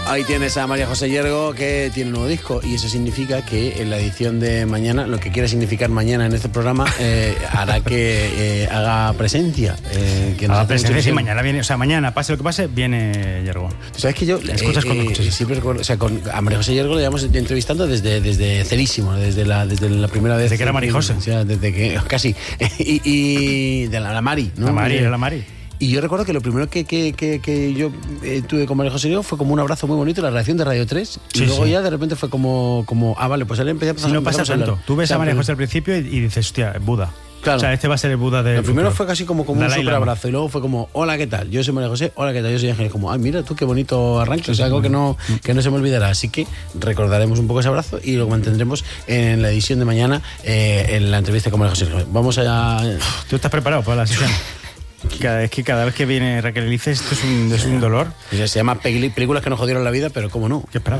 Ahí tienes a María José Yergo, que tiene un nuevo disco, y eso significa que en la edición de mañana, lo que quiera significar mañana en este programa, hará que haga presencia. Haga presencia, sí, mañana viene, o sea, mañana, pase lo que pase, viene Yergo. Tú sabes que yo escuchas cuando escuchas. siempre recuerdo, o sea, a María José Yergo le llevamos entrevistando desde cerísimo, desde la primera vez. Desde que era María José. O sea, desde que, casi. y de la Mari, ¿no? Era la Mari. Y yo recuerdo que lo primero que yo tuve con María José Yergo fue como un abrazo muy bonito, la reacción de Radio 3. Y luego ya de repente fue como vale, pues él empezó a pasar. No pasa tanto. Tú ves a María José al principio y dices, hostia, Buda. Claro. O sea, este va a ser el Buda de. Lo primero fue casi como un super abrazo. Y luego fue como, hola, ¿qué tal? Yo soy María José, hola, ¿qué tal? Yo soy Ángel. Como, ay, mira tú, qué bonito arranque. O sea, algo que no se me olvidará. Así que recordaremos un poco ese abrazo y lo mantendremos en la edición de mañana, en la entrevista con María José. Vamos a. ¿Tú estás preparado para la sesión? Cada vez que viene Raquel Elices, esto es un dolor. Se llama películas que nos jodieron la vida, pero cómo no. ¿Qué esperabas?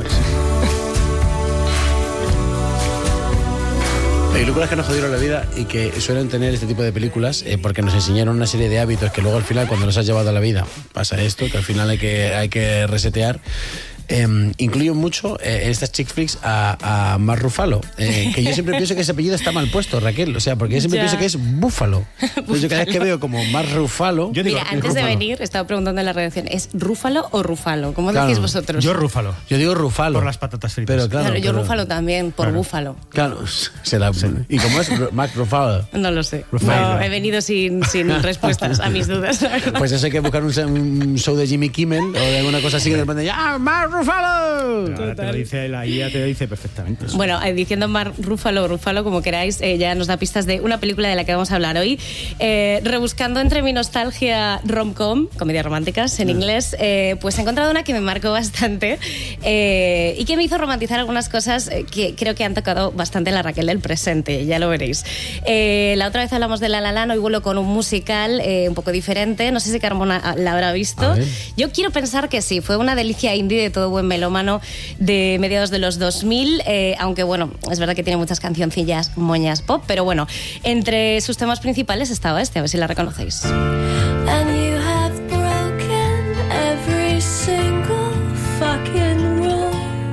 Películas que nos jodieron la vida y que suelen tener este tipo de películas porque nos enseñaron una serie de hábitos que luego al final, cuando los has llevado a la vida, pasa esto, que al final hay que resetear. Incluyo mucho en estas chick flicks a Mark Ruffalo, que yo siempre pienso que ese apellido está mal puesto, Raquel, o sea, porque yo siempre pienso que es Búfalo. Entonces yo cada vez que veo como Mark Ruffalo... Mira, antes de venir, estaba preguntando en la redacción, ¿es Rúfalo o Rufalo? ¿Cómo decís vosotros? Yo Rúfalo. Yo digo Rufalo. Por las patatas fritas. Pero claro, yo Rúfalo también, por Búfalo. Claro, será... ¿Y cómo es Mark Ruffalo? No lo sé. No, he venido sin respuestas a mis dudas. Pues eso hay que buscar un show de Jimmy Kimmel o de alguna cosa así que de repente ¡ya, Mark Ruffalo! Ahora te lo dice, la IA te lo dice perfectamente. Bueno, diciendo Mark Ruffalo, como queráis, ya nos da pistas de una película de la que vamos a hablar hoy. Rebuscando entre mi nostalgia rom-com, comedias románticas en inglés, pues he encontrado una que me marcó bastante y que me hizo romantizar algunas cosas que creo que han tocado bastante la Raquel del presente, ya lo veréis. La otra vez hablamos de La La Land, hoy vuelo con un musical un poco diferente, no sé si Carmona la habrá visto. Yo quiero pensar que sí, fue una delicia indie de todo buen melómano de mediados de los 2000, aunque bueno, es verdad que tiene muchas cancioncillas moñas pop, pero bueno, entre sus temas principales estaba este, a ver si la reconocéis. And you have broken every single fucking rule.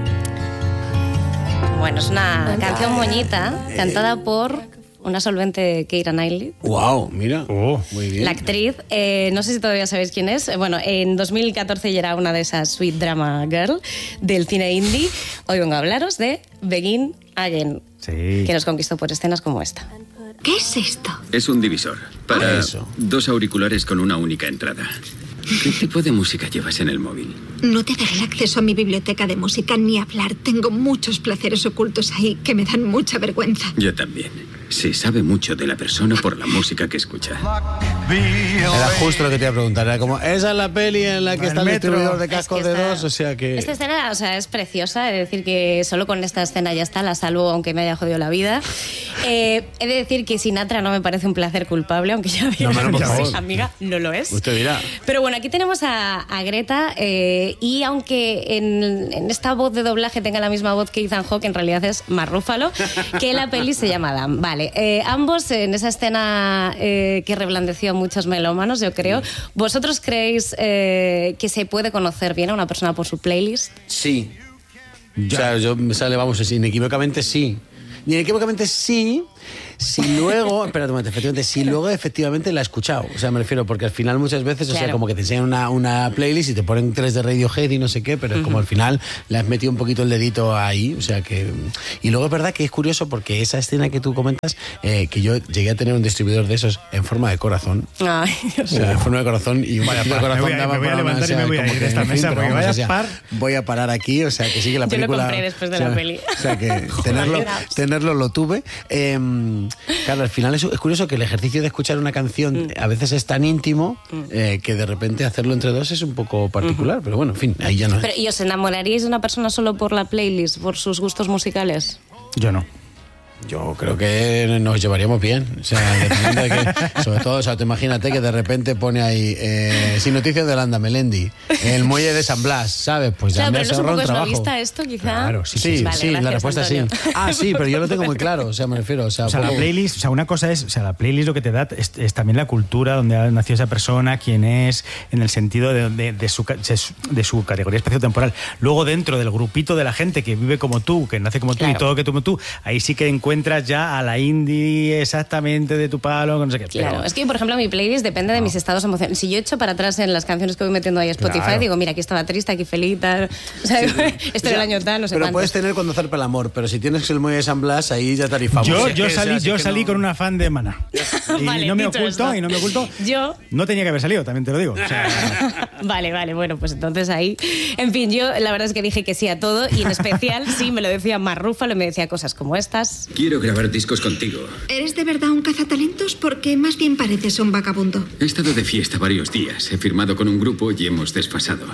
Bueno, es una canción moñita cantada por una solvente Keira Knightley. ¡Wow! Mira, muy bien. La actriz, no sé si todavía sabéis quién es. Bueno, en 2014 ya era una de esas sweet drama girl del cine indie. Hoy vengo a hablaros de Begin Again, que nos conquistó por escenas como esta. ¿Qué es esto? Es un divisor para dos auriculares con una única entrada. ¿Qué tipo de música llevas en el móvil? No te daré el acceso a mi biblioteca de música ni hablar. Tengo muchos placeres ocultos ahí que me dan mucha vergüenza. Yo también. Se sabe mucho de la persona por la música que escucha. Era justo lo que te iba a preguntar. Era como, esa es la peli en la que está el distribuidor de cascos de dos, o sea que... Esta escena, o sea, es preciosa. Es decir, que solo con esta escena ya está, la salvo aunque me haya jodido la vida. He de decir que Sinatra no me parece un placer culpable, aunque ya veo que amiga, no lo es. Usted dirá. Pero bueno, aquí tenemos a Greta y aunque en esta voz de doblaje tenga la misma voz que Ethan Hawke, en realidad es Mark Ruffalo, que la peli se llama Dan. Vale, ambos en esa escena que reblandeció a muchos melómanos, yo creo. ¿Vosotros creéis que se puede conocer bien a una persona por su playlist? Sí. O sea, yo me sale, vamos, inequívocamente sí. Inequívocamente sí. Si luego, espérate un momento, efectivamente, si luego efectivamente la he escuchado, o sea, me refiero, porque al final muchas veces, o sea, como que te enseñan una playlist y te ponen 3 de Radiohead y no sé qué, pero es como al final le has metido un poquito el dedito ahí, o sea que... Y luego es verdad que es curioso porque esa escena que tú comentas, que yo llegué a tener un distribuidor de esos en forma de corazón. Ay, o sea, en forma de corazón y un poquito de corazón daba me voy a levantar y me voy a ir de esta mesa porque voy a parar aquí, o sea, que sí que la película... Yo lo compré después de la peli. O sea, que tenerlo lo tuve. Claro, al final es curioso que el ejercicio de escuchar una canción a veces es tan íntimo que de repente hacerlo entre dos es un poco particular, pero bueno, en fin, ahí ya no es. Pero, ¿y os enamoraríais de una persona solo por la playlist, por sus gustos musicales? Yo no. Yo creo que nos llevaríamos bien. O sea, dependiendo de que, sobre todo, o sea, te imagínate que de repente pone ahí sin noticias de Landa Melendi, el muelle de San Blas, ¿sabes? Pues ya me has ahorrado el trabajo. ¿Vista esto, quizá? Claro, sí, Vale, sí, gracias, la respuesta Antonio. sí. Ah, sí, pero yo lo tengo muy claro, o sea, me refiero. O sea, la playlist, o sea, una cosa es, o sea, la playlist lo que te da es también la cultura donde ha nacido esa persona, quién es, en el sentido de su categoría espaciotemporal. Luego, dentro del grupito de la gente que vive como tú, que nace como tú, claro, y todo que tú como tú, ahí sí que encuentras ya a la indie exactamente de tu palo, no sé qué. Claro, pero... es que, por ejemplo, mi playlist depende de mis estados emocionales. Si yo echo para atrás en las canciones que voy metiendo ahí a Spotify, claro, digo, mira, aquí estaba triste, aquí feliz, tal. O sea, esto era el año tal, no sé pero cuánto. Puedes tener cuando zarpa el amor, pero si tienes el muelle de San Blas, ahí ya tarifamos. Yo salí con una fan de Maná. Y vale, no me oculto. Yo... No tenía que haber salido, también te lo digo. O sea... Vale, bueno, pues entonces ahí... En fin, yo la verdad es que dije que sí a todo y en especial sí me lo decía Marc Ruffalo y me decía cosas como estas. Quiero grabar discos contigo. ¿Eres de verdad un cazatalentos? Porque más bien pareces un vagabundo. He estado de fiesta varios días. He firmado con un grupo y hemos desfasado.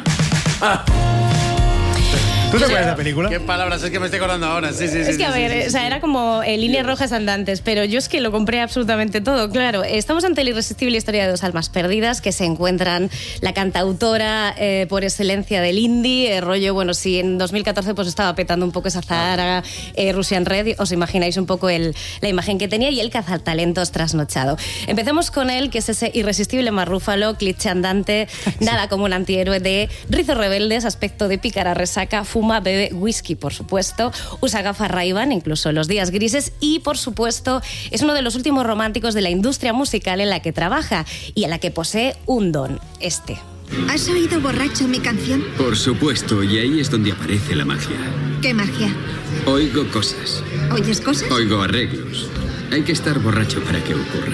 ¿Tú te acuerdas de la película? ¿Qué palabras? Es que me estoy acordando ahora. Sí. Es que, a ver, o sea, era como líneas rojas andantes, pero yo es que lo compré absolutamente todo, claro. Estamos ante la irresistible historia de dos almas perdidas que se encuentran la cantautora por excelencia del indie, rollo, bueno, si en 2014 pues estaba petando un poco esa Zahara Russian Red, os imagináis un poco la imagen que tenía, y el cazatalentos trasnochado. Empecemos con él, que es ese irresistible Marc Ruffalo, cliché andante, nada como un antihéroe de rizos rebeldes, aspecto de pícara resaca, fuma, bebe whisky, por supuesto, usa gafas Ray-Ban incluso en los días grises y, por supuesto, es uno de los últimos románticos de la industria musical en la que trabaja y en la que posee un don, este. ¿Has oído borracho mi canción? Por supuesto, y ahí es donde aparece la magia. ¿Qué magia? Oigo cosas. ¿Oyes cosas? Oigo arreglos. Hay que estar borracho para que ocurra.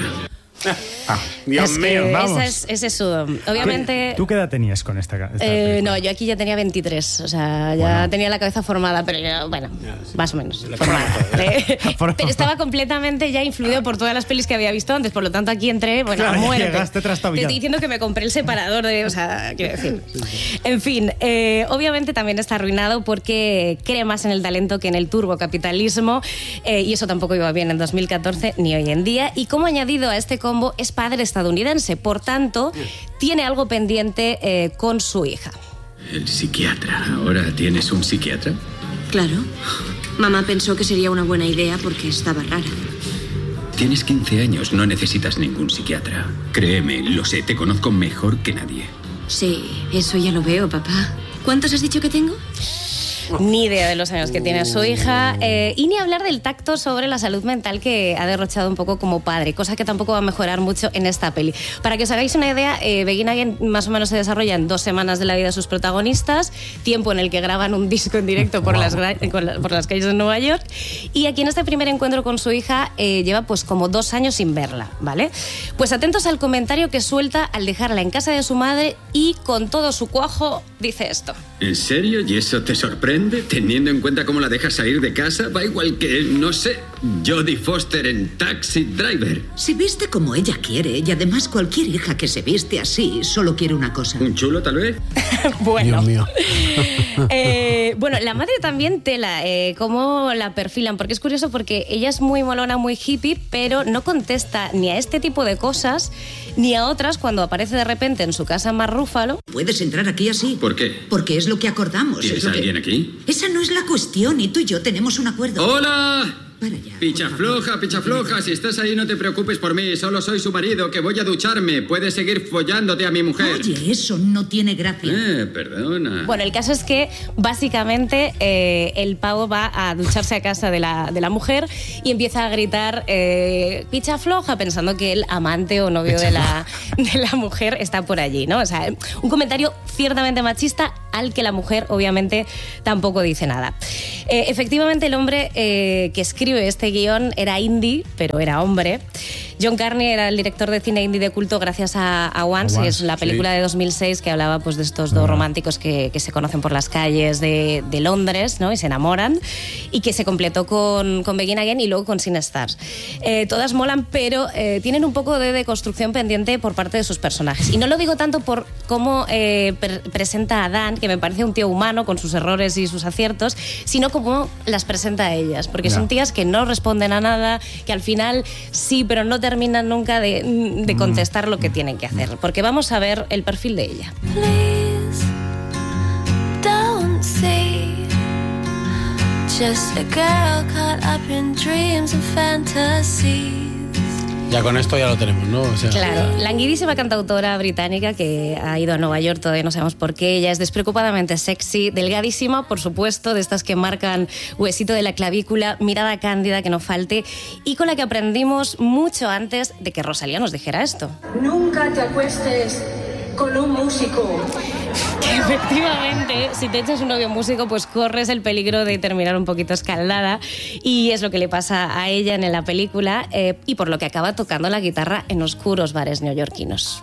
Dios mío, vamos. Ese es su don. Obviamente... ¿Tú qué edad tenías con esta no, yo aquí ya tenía 23, o sea, ya tenía la cabeza formada, pero yo, bueno, más o menos formada. Pero estaba completamente ya influido por todas las pelis que había visto antes, por lo tanto aquí entré, bueno, claro, a muerte. Llegaste trastabillado. Te estoy diciendo que me compré el separador de, o sea, quiero decir. En fin, obviamente también está arruinado porque cree más en el talento que en el turbocapitalismo, y eso tampoco iba bien en 2014 ni hoy en día, y como añadido a este combo es padre estadounidense, por tanto tiene algo pendiente con su hija. El psiquiatra. ¿Ahora tienes un psiquiatra? Claro. Mamá pensó que sería una buena idea porque estaba rara. Tienes 15 años, no necesitas ningún psiquiatra. Créeme, lo sé, te conozco mejor que nadie. Sí, eso ya lo veo, papá. ¿Cuántos has dicho que tengo? Ni idea de los años que tiene su hija, y ni hablar del tacto sobre la salud mental que ha derrochado un poco como padre, cosa que tampoco va a mejorar mucho en esta peli. Para que os hagáis una idea, Begin Again más o menos se desarrolla en 2 semanas de la vida de sus protagonistas, tiempo en el que graban un disco en directo por las calles de Nueva York, y aquí en este primer encuentro con su hija lleva pues como 2 años sin verla, ¿vale? Pues atentos al comentario que suelta al dejarla en casa de su madre y con todo su cuajo dice esto. ¿En serio? ¿Y eso te sorprende? Teniendo en cuenta cómo la dejas salir de casa, va igual que, no sé, Jodie Foster en Taxi Driver. Se viste como ella quiere y además cualquier hija que se viste así solo quiere una cosa. ¿Un chulo, tal vez? Bueno. Dios mío. Bueno, la madre también tela, cómo la perfilan, porque es curioso porque ella es muy molona, muy hippie, pero no contesta ni a este tipo de cosas ni a otras cuando aparece de repente en su casa Marc Ruffalo. Puedes entrar aquí así. ¿Por qué? Porque es lo que acordamos. ¿Tienes a alguien aquí? Esa no es la cuestión y tú y yo tenemos un acuerdo. ¡Hola! Para allá. Picha floja, si estás ahí no te preocupes por mí, solo soy su marido, que voy a ducharme. Puedes seguir follándote a mi mujer. Oye, eso no tiene gracia. Perdona. Bueno, el caso es que básicamente el pavo va a ducharse a casa de la mujer y empieza a gritar picha floja, pensando que el amante o novio de la mujer está por allí, ¿no? O sea, un comentario ciertamente machista al que la mujer obviamente tampoco dice nada. Efectivamente, el hombre que escribe este guión era indie, pero era hombre. John Carney era el director de cine indie de culto gracias a Once, que es la película de 2006 que hablaba pues de estos dos románticos que se conocen por las calles de Londres, ¿no? Y se enamoran, y que se completó con Begin Again y luego con Sin Stars. Todas molan, pero tienen un poco de deconstrucción pendiente por parte de sus personajes. Y no lo digo tanto por cómo presenta a Dan, que me parece un tío humano con sus errores y sus aciertos, sino cómo las presenta a ellas, porque son tías que no responden a nada, que al final sí, pero no terminan nunca de contestar lo que tienen que hacer, porque vamos a ver el perfil de ella. Please don't say just a girl caught up in dreams and fantasies. Ya con esto ya lo tenemos, ¿no? O sea, Claro, languidísima cantautora británica que ha ido a Nueva York, todavía no sabemos por qué. Ella es despreocupadamente sexy, delgadísima, por supuesto, de estas que marcan huesito de la clavícula, mirada cándida que no falte, y con la que aprendimos mucho antes de que Rosalía nos dijera esto. Nunca te acuestes con un músico. Que efectivamente, si te echas un novio músico, pues corres el peligro de terminar un poquito escaldada, y es lo que le pasa a ella en la película, y por lo que acaba tocando la guitarra en oscuros bares neoyorquinos.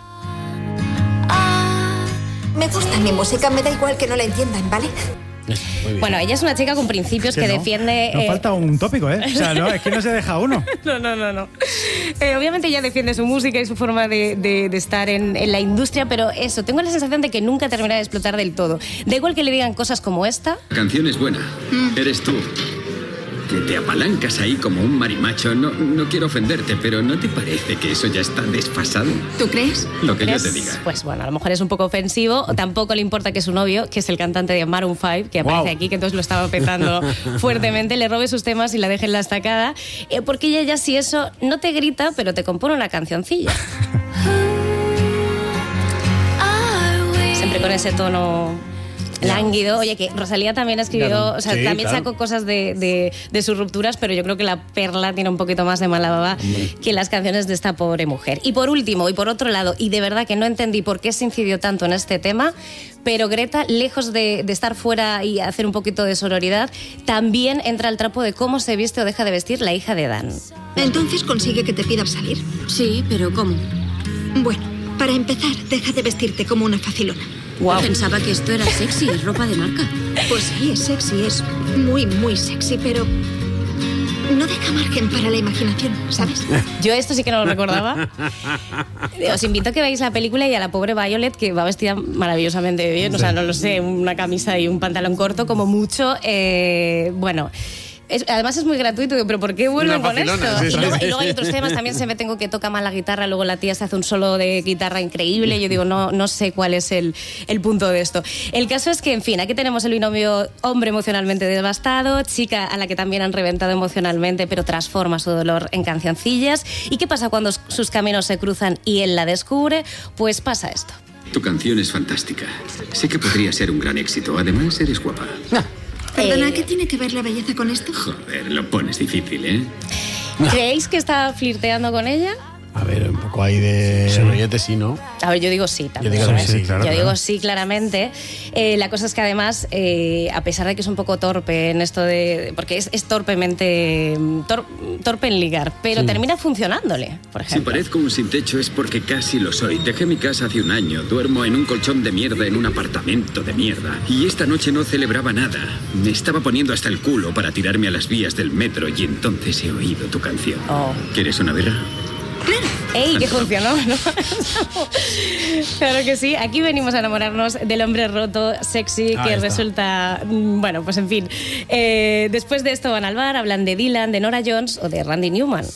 Me gusta mi música, me da igual que no la entiendan, ¿vale? Bueno, ella es una chica con principios que defiende... Nos falta un tópico, ¿eh? O sea, no, es que no se deja uno. No. Obviamente ella defiende su música y su forma de estar en la industria, pero eso, tengo la sensación de que nunca termina de explotar del todo. Da igual que le digan cosas como esta. La canción es buena. Eres tú. Que te apalancas ahí como un marimacho. No quiero ofenderte, pero ¿no te parece que eso ya está desfasado? ¿Tú crees? Lo que yo te diga. Pues bueno, a lo mejor es un poco ofensivo. Tampoco le importa que su novio, que es el cantante de Maroon 5, que aparece aquí, que entonces lo estaba petando fuertemente, le robe sus temas y la deje en la estacada, porque ella ya, si eso, no te grita, pero te compone una cancioncilla. Siempre con ese tono lánguido. Oye, que Rosalía también escribió, o sea, Sí, también claro. sacó cosas de sus rupturas, pero yo creo que la perla tiene un poquito más de mala baba que las canciones de esta pobre mujer. Y por último, y por otro lado, y de verdad que no entendí por qué se incidió tanto en este tema, pero Greta, lejos de estar fuera y hacer un poquito de sororidad, también entra al trapo de cómo se viste o deja de vestir la hija de Dan. Entonces consigue que te pidan salir. Sí, pero ¿cómo? Bueno, para empezar, deja de vestirte como una facilona. Wow. Pensaba que esto era sexy, es ropa de marca. Pues sí, es sexy, es muy, muy sexy, pero no deja margen para la imaginación, ¿sabes? Yo esto sí que no lo recordaba. Os invito a que veáis la película y a la pobre Violet, que va vestida maravillosamente bien, o sea, no lo sé, una camisa y un pantalón corto como mucho. Bueno... además es muy gratuito, pero ¿por qué vuelven con esto? Sí, Y luego, sí, y luego hay otros temas, también se meten con que toca mal la guitarra, luego la tía se hace un solo de guitarra increíble. Yo digo, no sé cuál es el punto de esto. El caso es que, en fin, aquí tenemos el binomio hombre emocionalmente devastado, chica a la que también han reventado emocionalmente, pero transforma su dolor en cancioncillas. ¿Y qué pasa cuando sus caminos se cruzan y él la descubre? Pues pasa esto. Tu canción es fantástica. Sé que podría ser un gran éxito. Además, eres guapa. Perdona, ¿qué tiene que ver la belleza con esto? Joder, lo pones difícil, ¿eh? ¿Creéis que está flirteando con ella? A ver, un poco ahí de rollete, sí, ¿no? A ver, yo digo sí también. Yo digo sí, claro, Yo claro. digo sí, claramente. La cosa es que además, a pesar de que es un poco torpe en esto de... Porque es torpe en ligar, pero termina funcionándole, por Si ejemplo. parezco un sin techo es porque casi lo soy. Dejé mi casa hace un año. Duermo en un colchón de mierda en un apartamento de mierda. Y esta noche no celebraba nada. Me estaba poniendo hasta el culo para tirarme a las vías del metro y entonces he oído tu canción. Oh. ¿Quieres una birra? ¡Ey, que funcionó! ¿No? Claro que sí. Aquí venimos a enamorarnos del hombre roto, sexy, que resulta... Bueno, pues en fin. Después de esto van al bar, hablan de Dylan, de Nora Jones o de Randy Newman.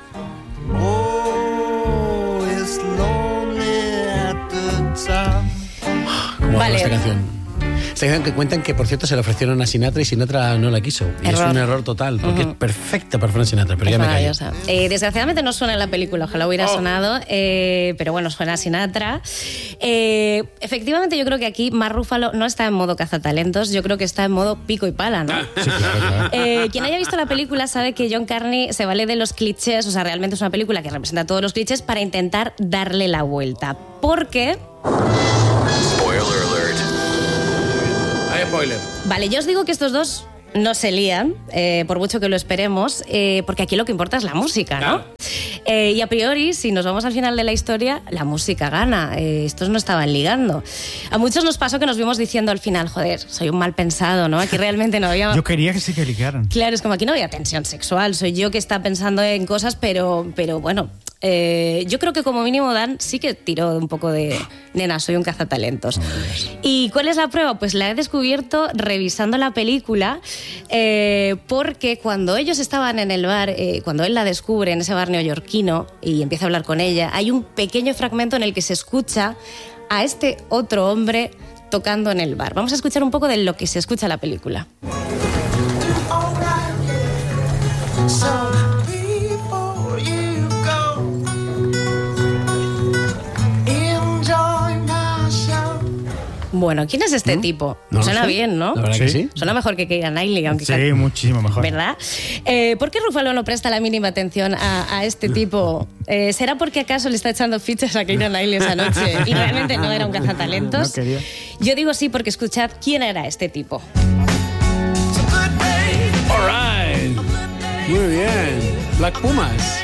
¿Cómo Vale. esta canción? Esta canción que cuentan que, por cierto, se le ofrecieron a Sinatra y Sinatra no la quiso. Y es un error total, porque es perfecta para Frank Sinatra, pero Es ya me callo. maravillosa. Desgraciadamente no suena en la película, ojalá hubiera sonado, pero bueno, suena a Sinatra. Efectivamente, yo creo que aquí Mark Ruffalo no está en modo cazatalentos, yo creo que está en modo pico y pala, ¿no? Sí, claro. Quien haya visto la película sabe que John Carney se vale de los clichés, o sea, realmente es una película que representa todos los clichés para intentar darle la vuelta. Porque... Hay spoiler. Vale, yo os digo que estos dos no se lían, por mucho que lo esperemos, porque aquí lo que importa es la música, ¿no? Claro. Y a priori, si nos vamos al final de la historia, la música gana. Estos no estaban ligando. A muchos nos pasó que nos vimos diciendo al final, joder, soy un mal pensado, ¿no? Aquí realmente no había... Yo quería que sí que ligaran. Claro, es como aquí no había tensión sexual. Soy yo que está pensando en cosas, pero bueno... yo creo que como mínimo Dan sí que tiró un poco de nena, soy un cazatalentos. ¿Y cuál es la prueba? Pues la he descubierto revisando la película, porque cuando ellos estaban en el bar, cuando él la descubre en ese bar neoyorquino y empieza a hablar con ella, hay un pequeño fragmento en el que se escucha a este otro hombre tocando en el bar. Vamos a escuchar un poco de lo que se escucha en la película. Bueno, ¿quién es este tipo? No Suena sé. bien, ¿no? La verdad que sí. Suena mejor que Keira Knightley, aunque Sí, muchísimo mejor. ¿verdad? ¿Por qué Ruffalo no presta la mínima atención a este tipo? ¿Será porque acaso le está echando fichas a Keira Knightley esa noche y realmente no era un cazatalentos? No quería. Yo digo sí porque escuchad quién era este tipo. All right. Muy bien. Black Pumas.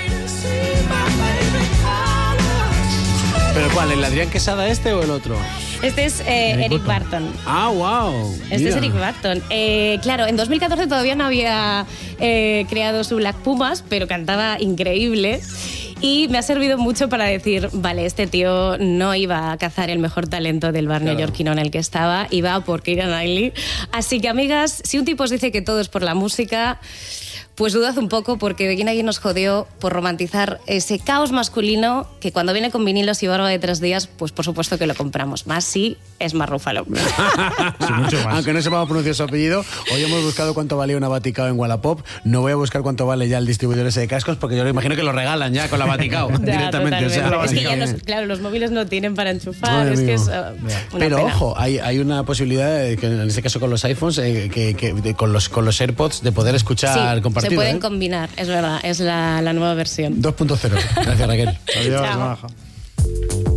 ¿Pero cuál? ¿El Adrián Quesada este o el otro? Este es Eric Barton. Ah, wow. Este es Eric Barton. Claro, en 2014 todavía no había creado su Black Pumas, pero cantaba increíble. Y me ha servido mucho para decir, vale, este tío no iba a cazar el mejor talento del bar neoyorquino en el que estaba, iba por Keira Knightley. Así que, amigas, si un tipo os dice que todo es por la música, pues dudad un poco, porque Begin Again nos jodió por romantizar ese caos masculino que cuando viene con vinilos y barba de 3 días, pues por supuesto que lo compramos. Más si es más Ruffalo. Sí, mucho más. Aunque no sepamos pronunciar su apellido, hoy hemos buscado cuánto valía una Vaticao en Wallapop. No voy a buscar cuánto vale ya el distribuidor ese de cascos, porque yo imagino que lo regalan ya con la Vaticao directamente. O sea, es que ya Vaticao. claro, los móviles no tienen para enchufar. Madre Es que mía. es una Pero pena. ojo, hay una posibilidad, que en este caso con los iPhones, con los AirPods, de poder escuchar Sí, compartido. se pueden combinar, es verdad, es la nueva versión. 2.0. Gracias, Raquel. Adiós, Chao. Maja.